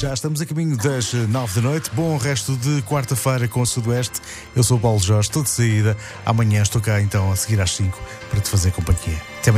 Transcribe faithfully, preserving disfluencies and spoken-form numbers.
Já estamos a caminho das nove da noite. Bom resto de quarta-feira com o Sudoeste. Eu sou o Paulo Jorge, estou de saída. Amanhã estou cá então a seguir às cinco para te fazer companhia. Até amanhã.